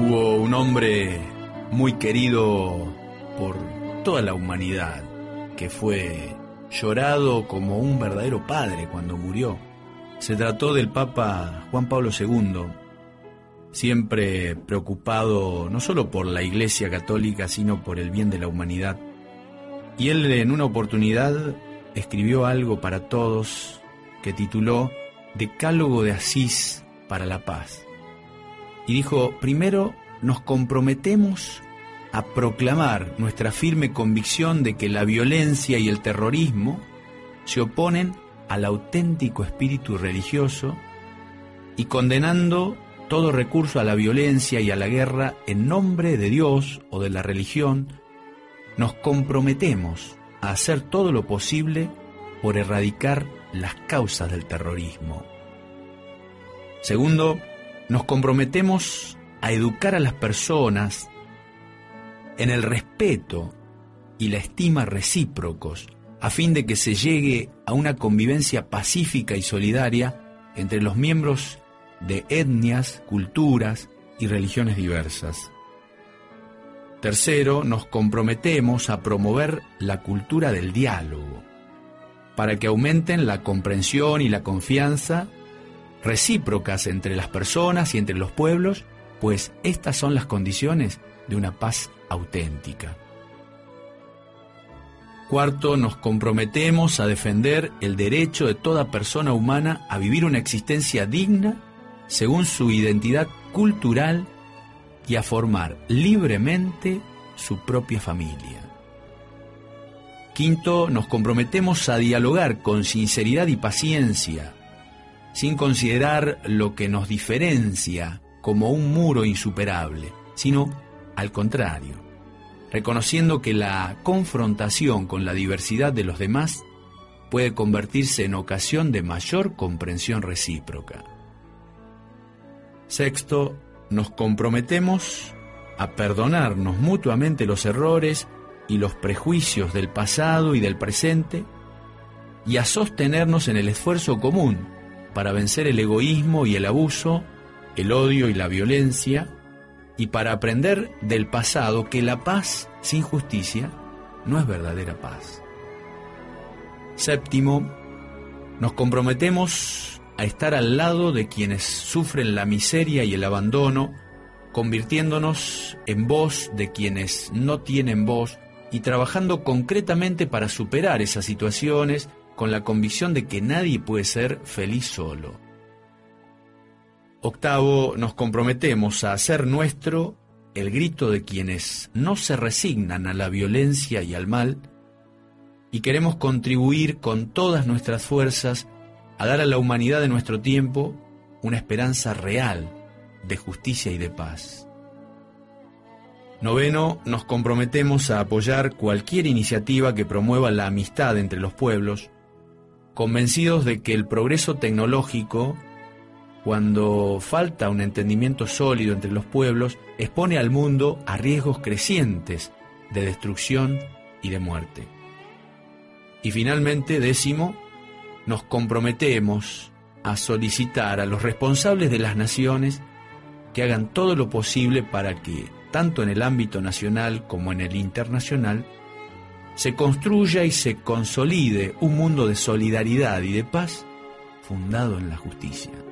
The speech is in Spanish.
Hubo un hombre muy querido por toda la humanidad, que fue llorado como un verdadero padre cuando murió. Se trató del Papa Juan Pablo II, siempre preocupado no solo por la Iglesia Católica, sino por el bien de la humanidad. Y él en una oportunidad escribió algo para todos que tituló Decálogo de Asís para la Paz. Y dijo, primero nos comprometemos a proclamar nuestra firme convicción de que la violencia y el terrorismo se oponen al auténtico espíritu religioso y condenando todo recurso a la violencia y a la guerra en nombre de Dios o de la religión, nos comprometemos a hacer todo lo posible por erradicar las causas del terrorismo. Segundo, nos comprometemos a educar a las personas en el respeto y la estima recíprocos, a fin de que se llegue a una convivencia pacífica y solidaria entre los miembros de etnias, culturas y religiones diversas. Tercero, nos comprometemos a promover la cultura del diálogo, para que aumenten la comprensión y la confianza recíprocas entre las personas y entre los pueblos, pues estas son las condiciones de una paz auténtica. Cuarto, nos comprometemos a defender el derecho de toda persona humana a vivir una existencia digna según su identidad cultural y a formar libremente su propia familia. Quinto, nos comprometemos a dialogar con sinceridad y paciencia, sin considerar lo que nos diferencia como un muro insuperable, sino al contrario, reconociendo que la confrontación con la diversidad de los demás puede convertirse en ocasión de mayor comprensión recíproca. Sexto, nos comprometemos a perdonarnos mutuamente los errores y los prejuicios del pasado y del presente y a sostenernos en el esfuerzo común para vencer el egoísmo y el abuso, el odio y la violencia, y para aprender del pasado que la paz sin justicia no es verdadera paz. Séptimo, nos comprometemos a estar al lado de quienes sufren la miseria y el abandono, convirtiéndonos en voz de quienes no tienen voz y trabajando concretamente para superar esas situaciones con la convicción de que nadie puede ser feliz solo. Octavo, nos comprometemos a hacer nuestro el grito de quienes no se resignan a la violencia y al mal, y queremos contribuir con todas nuestras fuerzas a dar a la humanidad de nuestro tiempo una esperanza real de justicia y de paz. Noveno, nos comprometemos a apoyar cualquier iniciativa que promueva la amistad entre los pueblos, convencidos de que el progreso tecnológico, cuando falta un entendimiento sólido entre los pueblos, expone al mundo a riesgos crecientes de destrucción y de muerte. Y finalmente, décimo, nos comprometemos a solicitar a los responsables de las naciones que hagan todo lo posible para que, tanto en el ámbito nacional como en el internacional, se construya y se consolide un mundo de solidaridad y de paz fundado en la justicia.